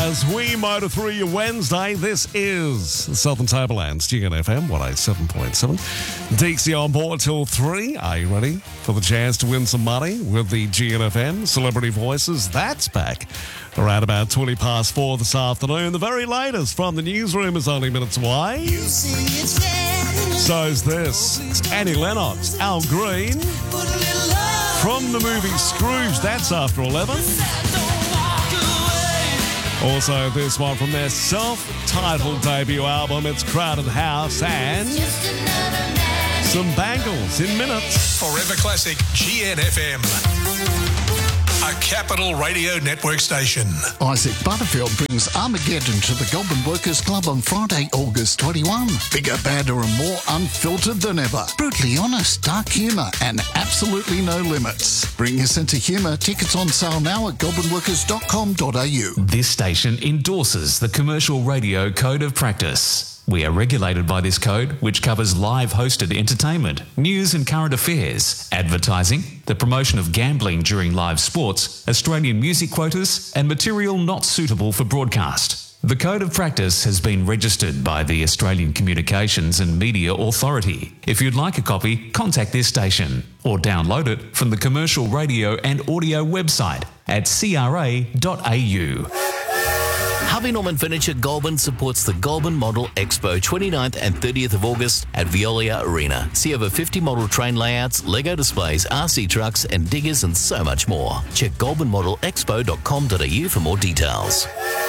As we motor through your Wednesday, this is the Southern Tablelands, GNFM 107.7. Dixie on board till 3. Are you ready for the chance to win some money with the GNFM Celebrity Voices? That's back around about 20 past 4 this afternoon. The very latest from the newsroom is only minutes away. So's this. It's Annie Lennox, Al Green. From the movie Scrooge, that's after 11. Also, this one from their self-titled debut album, it's Crowded House, and some Bangles in minutes. Forever Classic GNFM, a Capital Radio Network station. Isaac Butterfield brings Armageddon to the Goulburn Workers Club on Friday, August 21. Bigger, badder and more unfiltered than ever. Brutally honest, dark humour and absolutely no limits. Bring your sense of humour. Tickets on sale now at goulburnworkers.com.au. This station endorses the Commercial Radio Code of Practice. We are regulated by this code, which covers live hosted entertainment, news and current affairs, advertising, the promotion of gambling during live sports, Australian music quotas, and material not suitable for broadcast. The Code of Practice has been registered by the Australian Communications and Media Authority. If you'd like a copy, contact this station or download it from the Commercial Radio and Audio website at cra.au. Harvey Norman Furniture Goulburn supports the Goulburn Model Expo 29th and 30th of August at Veolia Arena. See over 50 model train layouts, Lego displays, RC trucks and diggers and so much more. Check goulburnmodelexpo.com.au for more details.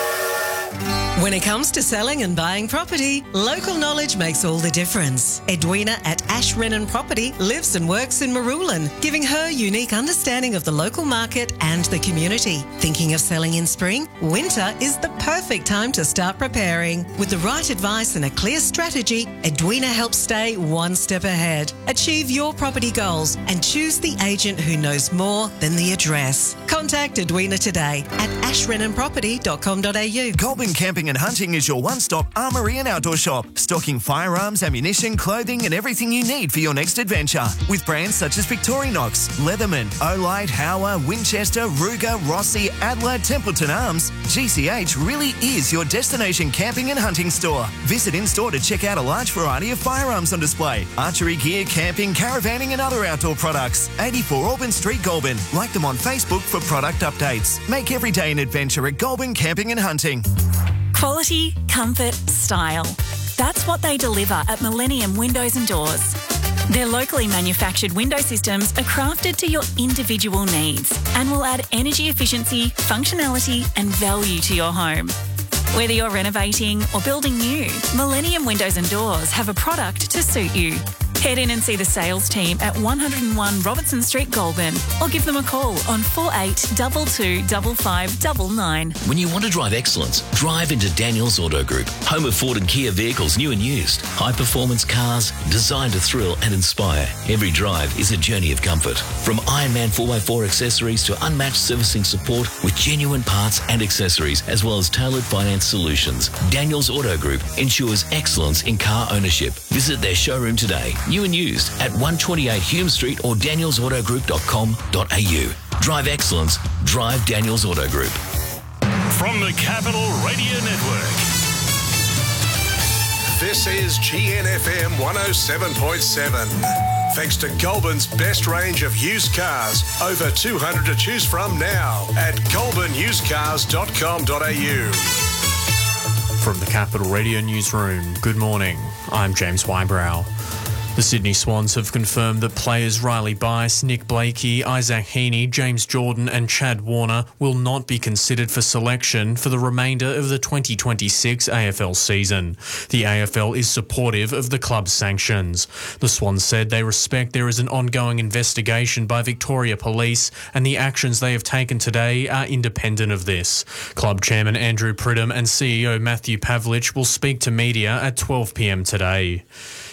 When it comes to selling and buying property, local knowledge makes all the difference. Edwina at Ash Renan Property lives and works in Marulan, giving her unique understanding of the local market and the community. Thinking of selling in spring? Winter is the perfect time to start preparing. With the right advice and a clear strategy, Edwina helps stay one step ahead. Achieve your property goals and choose the agent who knows more than the address. Contact Edwina today at ashrenanproperty.com.au. Goulburn Camping and Hunting is your one-stop armoury and outdoor shop, stocking firearms, ammunition, clothing and everything you need for your next adventure. With brands such as Victorinox, Leatherman, Olight, Hauer, Winchester, Ruger, Rossi, Adler, Templeton Arms, GCH really is your destination camping and hunting store. Visit in-store to check out a large variety of firearms on display, archery gear, camping, caravanning and other outdoor products. 84 Auburn Street, Goulburn. Like them on Facebook for product updates. Make every day an adventure at Goulburn Camping and Hunting. Quality, comfort, style. That's what they deliver at Millennium Windows and Doors. Their locally manufactured window systems are crafted to your individual needs and will add energy efficiency, functionality and value to your home. Whether you're renovating or building new, Millennium Windows and Doors have a product to suit you. Head in and see the sales team at 101 Robertson Street, Goulburn, or give them a call on 4822 5599. When you want to drive excellence, drive into Daniels Auto Group, home of Ford and Kia vehicles new and used. High-performance cars designed to thrill and inspire. Every drive is a journey of comfort. From Ironman 4x4 accessories to unmatched servicing support with genuine parts and accessories, as well as tailored finance solutions. Daniels Auto Group ensures excellence in car ownership. Visit their showroom today, new and used, at 128 Hume Street or danielsautogroup.com.au. Drive excellence. Drive Daniels Auto Group. From the Capital Radio Network, this is GNFM 107.7. Thanks to Goulburn's best range of used cars, over 200 to choose from now at goulburnusedcars.com.au. From the Capital Radio Newsroom, good morning. I'm James Wybrow. The Sydney Swans have confirmed that players Riley Bice, Nick Blakey, Isaac Heaney, James Jordan and Chad Warner will not be considered for selection for the remainder of the 2026 AFL season. The AFL is supportive of the club's sanctions. The Swans said they respect there is an ongoing investigation by Victoria Police and the actions they have taken today are independent of this. Club Chairman Andrew Pridham and CEO Matthew Pavlich will speak to media at 12 p.m. today.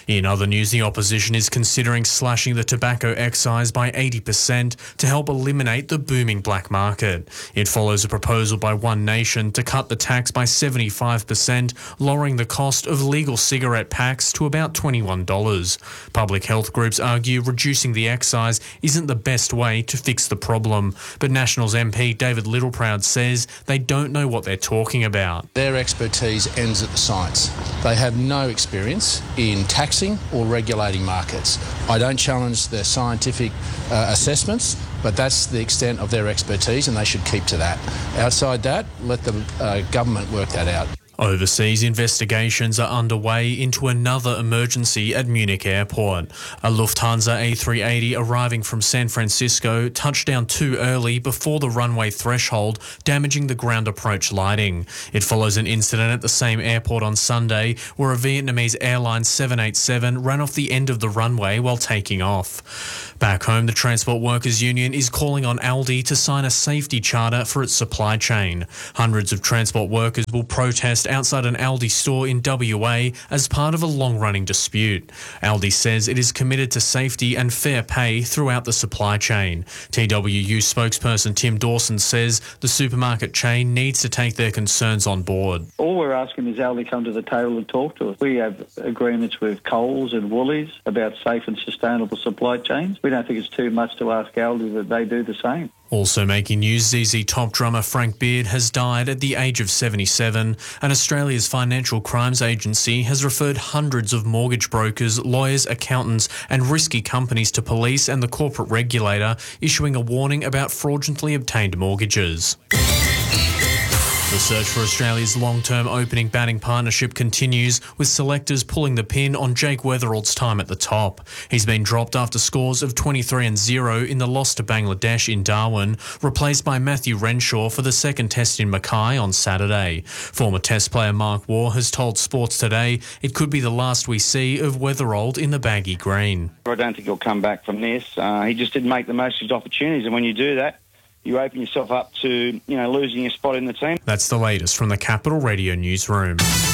In other news, the opposition is considering slashing the tobacco excise by 80% to help eliminate the booming black market. It follows a proposal by One Nation to cut the tax by 75%, lowering the cost of legal cigarette packs to about $21. Public health groups argue reducing the excise isn't the best way to fix the problem, but Nationals MP David Littleproud says they don't know what they're talking about. Their expertise ends at the science. They have no experience in taxing or regulating markets. I don't challenge their scientific assessments, but that's the extent of their expertise and they should keep to that. Outside that, let the government work that out. Overseas investigations are underway into another emergency at Munich Airport. A Lufthansa A380 arriving from San Francisco touched down too early before the runway threshold, damaging the ground approach lighting. It follows an incident at the same airport on Sunday where a Vietnamese Airlines 787 ran off the end of the runway while taking off. Back home, the Transport Workers Union is calling on Aldi to sign a safety charter for its supply chain. Hundreds of transport workers will protest outside an Aldi store in WA as part of a long-running dispute. Aldi says it is committed to safety and fair pay throughout the supply chain. TWU spokesperson Tim Dawson says the supermarket chain needs to take their concerns on board. All we're asking is Aldi come to the table and talk to us. We have agreements with Coles and Woolies about safe and sustainable supply chains. We don't think it's too much to ask Aldi that they do the same. Also making news, ZZ Top drummer Frank Beard has died at the age of 77, and Australia's Financial Crimes Agency has referred hundreds of mortgage brokers, lawyers, accountants and risky companies to police and the corporate regulator, issuing a warning about fraudulently obtained mortgages. The search for Australia's long-term opening batting partnership continues, with selectors pulling the pin on Jake Weatherald's time at the top. He's been dropped after scores of 23 and 0 in the loss to Bangladesh in Darwin, replaced by Matthew Renshaw for the second test in Mackay on Saturday. Former test player Mark Waugh has told Sports Today it could be the last we see of Weatherald in the baggy green. I don't think he'll come back from this. He just didn't make the most of his opportunities, and when you do that, you open yourself up to, losing your spot in the team. That's the latest from the Capital Radio newsroom.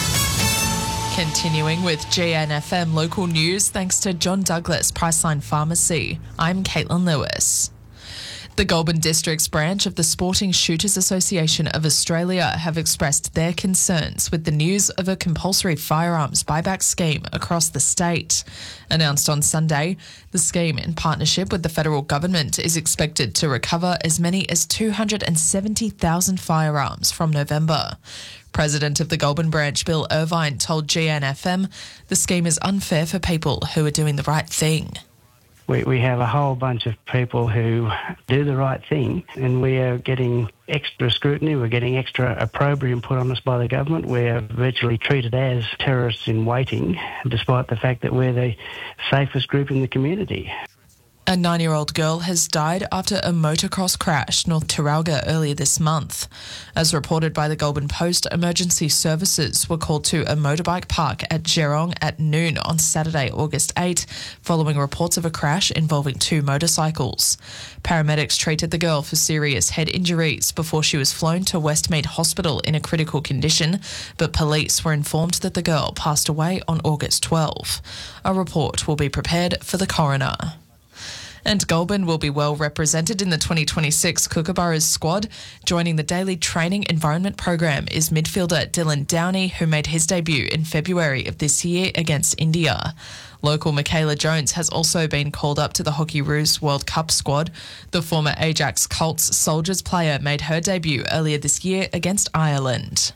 Continuing with GNFM local news, thanks to John Douglas Priceline Pharmacy. I'm Caitlin Lewis. The Goulburn District's branch of the Sporting Shooters Association of Australia have expressed their concerns with the news of a compulsory firearms buyback scheme across the state. Announced on Sunday, the scheme, in partnership with the federal government, is expected to recover as many as 270,000 firearms from November. President of the Goulburn branch, Bill Irvine, told GNFM the scheme is unfair for people who are doing the right thing. We have a whole bunch of people who do the right thing, and we are getting extra scrutiny, we're getting extra opprobrium put on us by the government. We're virtually treated as terrorists in waiting, despite the fact that we're the safest group in the community. A 9-year-old girl has died after a motocross crash north Terralga earlier this month. As reported by the Goulburn Post, emergency services were called to a motorbike park at Geelong at noon on Saturday, August 8, following reports of a crash involving 2 motorcycles. Paramedics treated the girl for serious head injuries before she was flown to Westmead Hospital in a critical condition, but police were informed that the girl passed away on August 12. A report will be prepared for the coroner. And Goulburn will be well represented in the 2026 Kookaburras squad. Joining the daily training environment program is midfielder Dylan Downey, who made his debut in February of this year against India. Local Michaela Jones has also been called up to the Hockey Roos World Cup squad. The former Ajax Colts Soldiers player made her debut earlier this year against Ireland.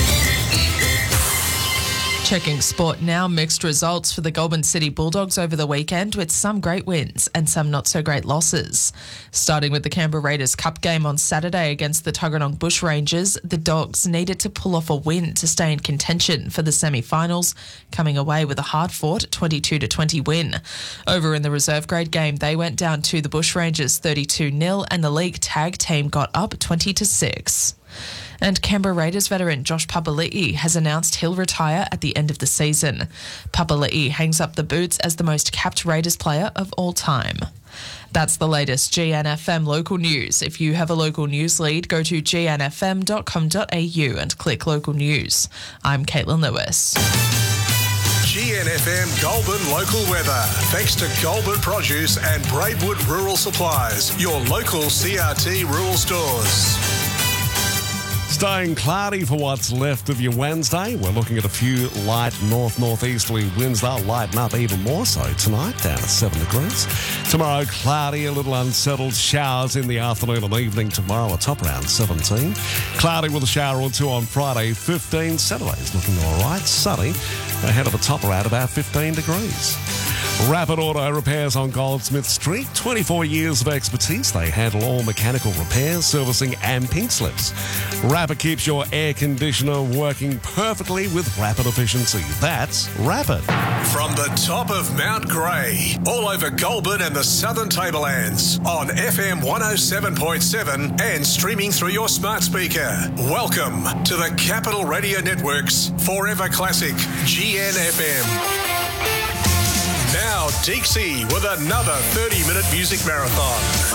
Checking sport now, mixed results for the Goulburn City Bulldogs over the weekend, with some great wins and some not so great losses. Starting with the Canberra Raiders Cup game on Saturday against the Tuggeranong Bushrangers, the Dogs needed to pull off a win to stay in contention for the semi-finals, coming away with a hard-fought 22-20 win. Over in the reserve grade game, they went down to the Bushrangers 32-0 and the league tag team got up 20-6. And Canberra Raiders veteran Josh Papali'i has announced he'll retire at the end of the season. Papali'i hangs up the boots as the most capped Raiders player of all time. That's the latest GNFM local news. If you have a local news lead, go to gnfm.com.au and click local news. I'm Caitlin Lewis. GNFM Goulburn local weather. Thanks to Goulburn Produce and Braidwood Rural Supplies, your local CRT rural stores. Staying cloudy for what's left of your Wednesday. We're looking at a few light north-northeasterly winds. They'll lighten up even more so tonight, down at 7 degrees. Tomorrow, cloudy, a little unsettled. Showers in the afternoon and evening tomorrow, a top around 17. Cloudy with a shower or two on Friday, 15. Saturday's looking all right. Sunny, ahead of a top around about 15 degrees. Rapid Auto Repairs on Goldsmith Street. 24 years of expertise. They handle all mechanical repairs, servicing and pink slips. Rapid keeps your air conditioner working perfectly with rapid efficiency. That's Rapid. From the top of Mount Grey, all over Goulburn and the Southern Tablelands, on FM 107.7 and streaming through your smart speaker. Welcome to the Capital Radio Network's Forever Classic, GNFM. Now, Dixie with another 30-minute music marathon.